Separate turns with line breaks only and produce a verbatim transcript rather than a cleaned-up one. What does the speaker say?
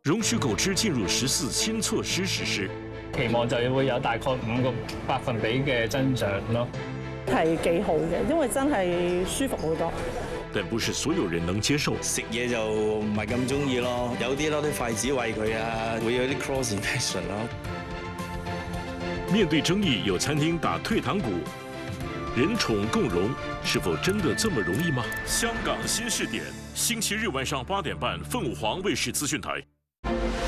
容許狗隻進入十四新措施實施，
期望就會有大概五個百分比嘅增長咯。
係幾好嘅，因為真係舒服好多。
但不是所有人能接受。
食嘢就唔係咁中意咯，有啲攞啲筷子餵佢啊，會有啲 cross infection 咯。
面對爭議，有餐廳打退堂鼓，人寵共融，是否真的這麼容易嗎？香港新視點，星期日晚上八點半，鳳凰衛視資訊台。